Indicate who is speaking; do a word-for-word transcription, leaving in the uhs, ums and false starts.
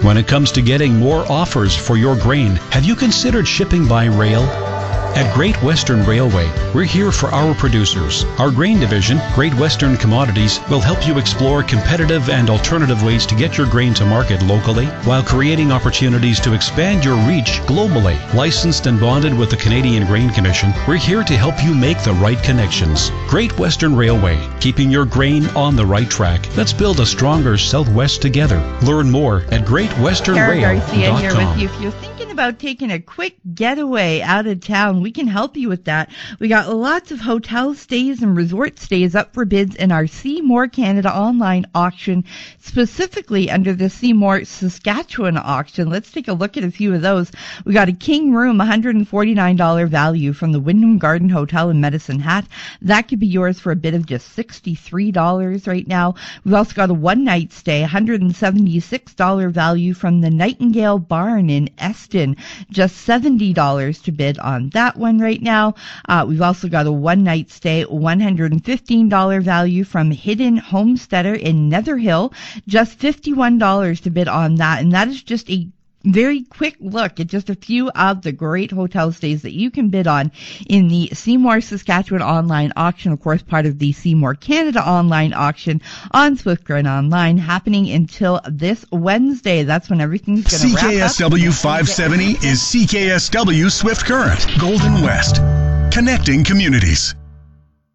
Speaker 1: When it comes to getting more offers for your grain, have you considered shipping by rail? At Great Western Railway, we're here for our producers. Our grain division, Great Western Commodities, will help you explore competitive and alternative ways to get your grain to market locally while creating opportunities to expand your reach globally. Licensed and bonded with the Canadian Grain Commission, we're here to help you make the right connections. Great Western Railway, keeping your grain on the right track. Let's build a stronger Southwest together. Learn more at great western rail dot com.
Speaker 2: Tara Garcia here with you. If you're thinking about taking a quick getaway out of town, we can help you with that. We got lots of hotel stays and resort stays up for bids in our Seymour Canada online auction, specifically under the Seymour Saskatchewan auction. Let's take a look at a few of those. We got a king room, one hundred forty-nine dollars value from the Wyndham Garden Hotel in Medicine Hat. That could be yours for a bid of just sixty-three dollars right now. We've also got a one-night stay, one hundred seventy-six dollars value from the Nightingale Barn in Eston. Just seventy dollars to bid on that one right now. Uh, we've also got a one-night stay, one hundred fifteen dollars value from Hidden Homesteader in Netherhill. Just fifty-one dollars to bid on that, and that is just a very quick look at just a few of the great hotel stays that you can bid on in the Seymour Saskatchewan online auction, of course part of the Seymour Canada online auction on Swift Current Online, happening until this Wednesday. That's when everything's going to wrap up.
Speaker 3: C K S W five seventy is C K S W Swift Current, Golden West, connecting communities.